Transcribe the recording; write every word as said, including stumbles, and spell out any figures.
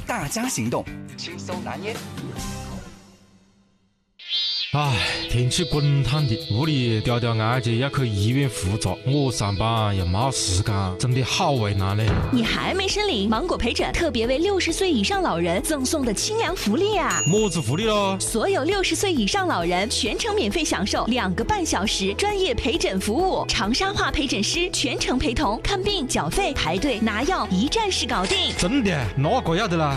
大家行动，轻松拿捏。 唉，天气滚烫的，屋里吊吊安姐要去医院复查，我上班又没时间，真的好为难嘞。 你还没申领芒果陪诊特别为六十岁以上老人赠送的清凉福利啊！ 么子福利咯？ 所有六十岁以上老人全程免费享受两个半小时专业陪诊服务，长沙话陪诊师全程陪同，看病、缴费、排队、拿药，一站式搞定。 真的？那个要得啦！